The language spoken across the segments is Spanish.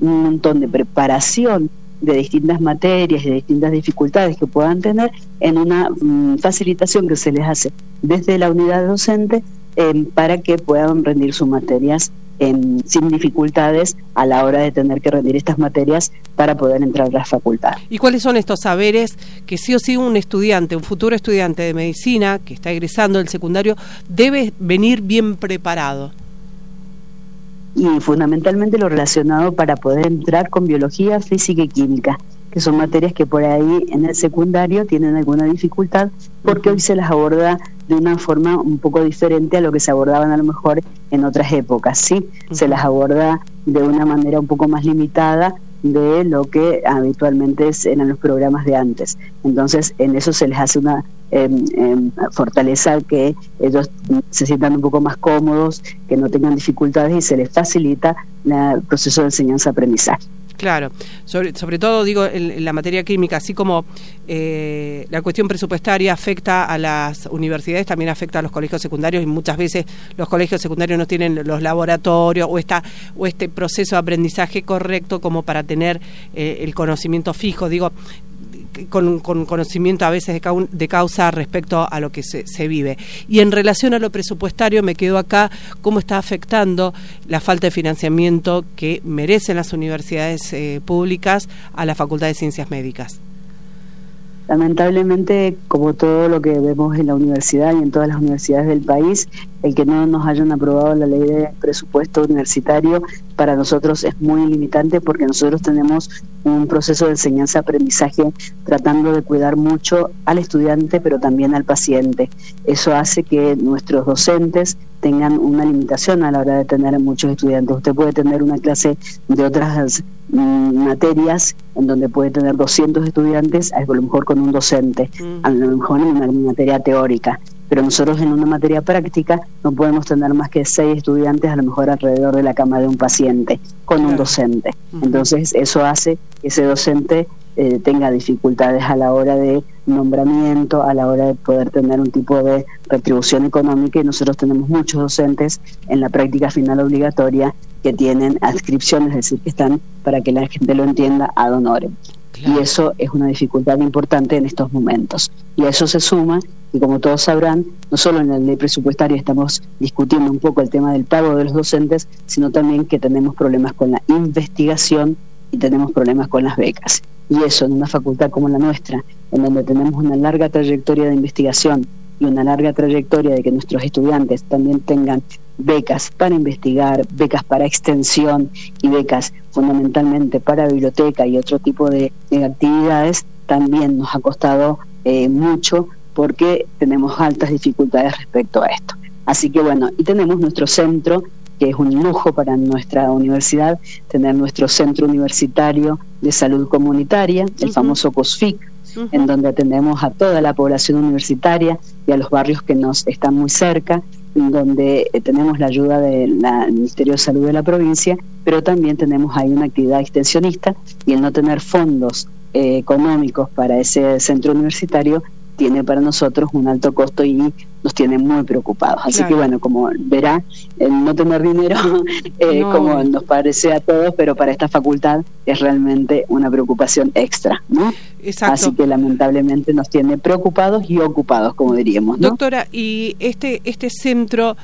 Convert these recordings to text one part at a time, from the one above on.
un montón de preparación de distintas materias y de distintas dificultades que puedan tener en una facilitación que se les hace desde la unidad docente para que puedan rendir sus materias sin dificultades a la hora de tener que rendir estas materias para poder entrar a la facultad. ¿Y cuáles son estos saberes que sí o sí un estudiante, un futuro estudiante de medicina que está egresando del secundario debe venir bien preparado? Y fundamentalmente lo relacionado para poder entrar con biología, física y química, que son materias que por ahí en el secundario tienen alguna dificultad porque hoy se las aborda de una forma un poco diferente a lo que se abordaban a lo mejor en otras épocas, ¿sí? Se las aborda de una manera un poco más limitada de lo que habitualmente eran los programas de antes. Entonces, en eso se les hace una fortaleza que ellos se sientan un poco más cómodos, que no tengan dificultades y se les facilita el proceso de enseñanza-aprendizaje. Claro, sobre todo digo en la materia química, así como la cuestión presupuestaria afecta a las universidades, también afecta a los colegios secundarios y muchas veces los colegios secundarios no tienen los laboratorios o este proceso de aprendizaje correcto como para tener el conocimiento fijo, digo, con conocimiento a veces de causa respecto a lo que se vive. Y en relación a lo presupuestario, me quedo acá, ¿cómo está afectando la falta de financiamiento que merecen las universidades públicas a la Facultad de Ciencias Médicas? Lamentablemente, como todo lo que vemos en la universidad y en todas las universidades del país, el que no nos hayan aprobado la ley de presupuesto universitario para nosotros es muy limitante porque nosotros tenemos un proceso de enseñanza-aprendizaje tratando de cuidar mucho al estudiante pero también al paciente. Eso hace que nuestros docentes tengan una limitación a la hora de tener muchos estudiantes. Usted puede tener una clase de otras materias en donde puede tener 200 estudiantes, a lo mejor con un docente, a lo mejor en una materia teórica, pero nosotros en una materia práctica no podemos tener más que 6 estudiantes, a lo mejor alrededor de la cama de un paciente, con un docente. Entonces eso hace que ese docente tenga dificultades a la hora de nombramiento, a la hora de poder tener un tipo de retribución económica, y nosotros tenemos muchos docentes en la práctica final obligatoria que tienen adscripciones, es decir, que están, para que la gente lo entienda, ad honorem. Claro. Y eso es una dificultad importante en estos momentos. Y a eso se suma, y como todos sabrán, no solo en la ley presupuestaria estamos discutiendo un poco el tema del pago de los docentes, sino también que tenemos problemas con la investigación y tenemos problemas con las becas. Y eso en una facultad como la nuestra, en donde tenemos una larga trayectoria de investigación y una larga trayectoria de que nuestros estudiantes también tengan becas para investigar, becas para extensión y becas fundamentalmente para biblioteca y otro tipo de actividades, también nos ha costado mucho porque tenemos altas dificultades respecto a esto. Así que bueno, y tenemos nuestro centro, que es un lujo para nuestra universidad, tener nuestro centro universitario de salud comunitaria, el famoso COSFIC, en donde atendemos a toda la población universitaria y a los barrios que nos están muy cerca, en donde tenemos la ayuda del Ministerio de Salud de la provincia, pero también tenemos ahí una actividad extensionista, y el no tener fondos económicos para ese centro universitario tiene para nosotros un alto costo y nos tiene muy preocupados. Así claro. Que bueno, como verá, el no tener dinero, como nos parece a todos, pero para esta facultad es realmente una preocupación extra, ¿no? Exacto. Así que lamentablemente nos tiene preocupados y ocupados, como diríamos, ¿no? Doctora, ¿y este centro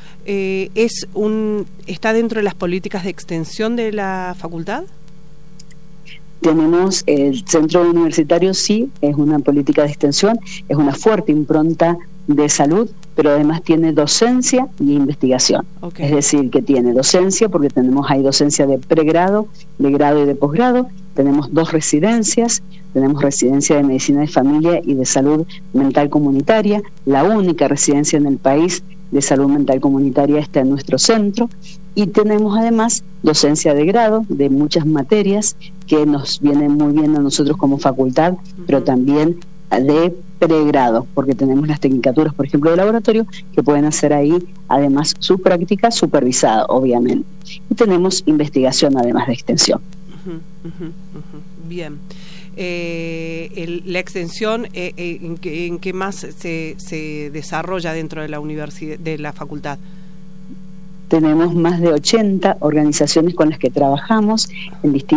está dentro de las políticas de extensión de la facultad? Tenemos el centro universitario, sí, es una política de extensión, es una fuerte impronta de salud, pero además tiene docencia y investigación. Okay. Es decir, que tiene docencia, porque tenemos ahí docencia de pregrado, de grado y de posgrado, tenemos 2 residencias, tenemos residencia de medicina de familia y de salud mental comunitaria, la única residencia en el país de salud mental comunitaria está en nuestro centro, y tenemos además docencia de grado de muchas materias que nos vienen muy bien a nosotros como facultad, pero también de pregrado, porque tenemos las tecnicaturas, por ejemplo, de laboratorio, que pueden hacer ahí además su práctica supervisada, obviamente. Y tenemos investigación además de extensión. Bien. La extensión, ¿en qué más se desarrolla dentro de la universidad, de la facultad? Tenemos más de 80 organizaciones con las que trabajamos en distintos